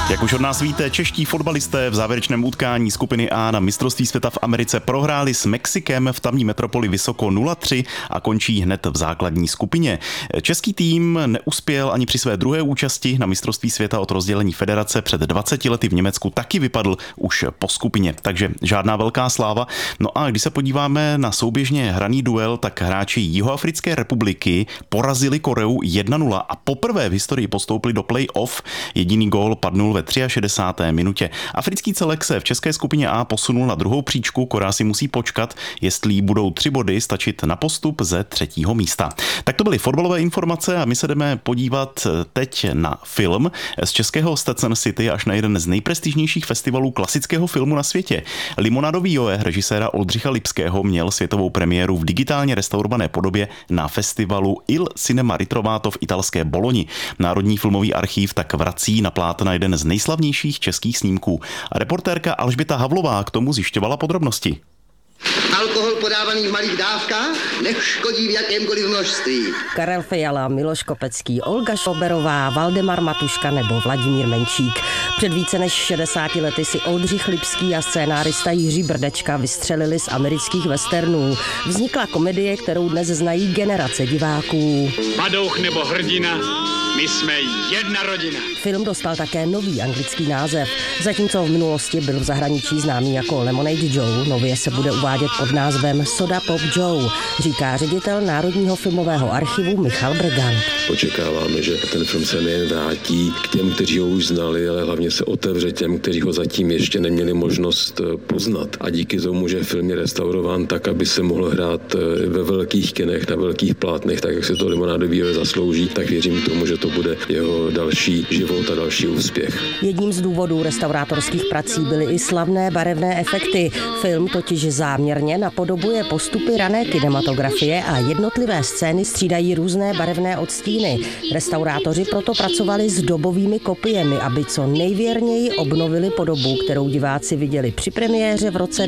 Jak už od nás víte, čeští fotbalisté v závěrečném utkání skupiny A na mistrovství světa v Americe prohráli s Mexikem v tamní metropoli vysoko 0-3 a končí hned v základní skupině. Český tým neuspěl ani při své druhé účasti na mistrovství světa od rozdělení federace. Před 20 lety v Německu taky vypadl už po skupině, takže žádná velká sláva. No a když se podíváme na souběžně hraný duel, tak hráči Jihoafrické republiky porazili Koreu 1-0 a poprvé v historii postoupili do play-off. Jediný gól padnul ve 63. minutě. Africký celek se v české skupině A posunul na druhou příčku. Korea si musí počkat, jestli budou 3 body stačit na postup ze 3. místa. Tak to byly fotbalové informace a my se jdeme podívat teď na film z českého Stetson City až na jeden z nejprestižnějších festivalů klasického filmu na světě. Limonádový Joe režiséra Oldřicha Lipského měl světovou premiéru v digitálně restaurované podobě na festivalu Il Cinema Ritrovato v italské Boloni. Národní filmový archív tak vrací na plátna jeden z nejslavnějších českých snímků. A reportérka Alžběta Havlová k tomu zjišťovala podrobnosti. Alkohol podávaný v malých dávkách neškodí v jakémkoliv množství. Karel Fiala, Miloš Kopecký, Olga Šoberová, Valdemar Matuška nebo Vladimír Menčík. Před více než 60 lety si Oldřich Lipský a scénárista Jiří Brdečka vystřelili z amerických westernů. Vznikla komedie, kterou dnes znají generace diváků. Padouch nebo hrdina, my jsme jedna rodina. Film dostal také nový anglický název. Zatímco v minulosti byl v zahraničí známý jako Lemonade Joe, nově se bude uvádět pod názvem Soda Pop Joe, říká ředitel Národního filmového archivu Michal Bregant. Očekáváme, že ten film se nejen vrátí k těm, kteří ho už znali, ale hlavně se otevře těm, kteří ho zatím ještě neměli možnost poznat. A díky tomu, že film je restaurován tak, aby se mohl hrát ve velkých kinech, na velkých plátnech, tak jak se to Limonádový Joe zaslouží, tak věřím tomu, že to bude jeho další život a další úspěch. Jedním z důvodů restaurátorských prací byly i slavné barevné efekty. Film totiž záměrně napodobuje postupy rané kinematografie a jednotlivé scény střídají různé barevné odstíny. Restaurátoři proto pracovali s dobovými kopiemi, aby co nejvěrněji obnovili podobu, kterou diváci viděli při premiéře v roce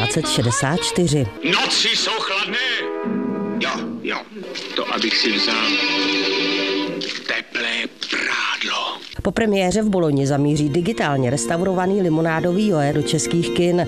1964. Noci jsou chladné. Jo, to abych si vzal teplé prádlo. Po premiéře v Boloni zamíří digitálně restaurovaný Limonádový Joe do českých kin.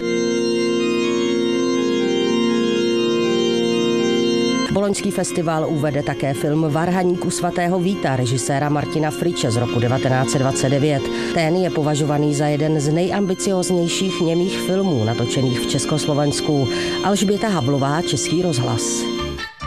Boloňský festival uvede také film Varhaník u svatého Víta režiséra Martina Friče z roku 1929. Ten je považovaný za jeden z nejambicioznějších němých filmů natočených v Československu. Alžběta Havlová, Český rozhlas.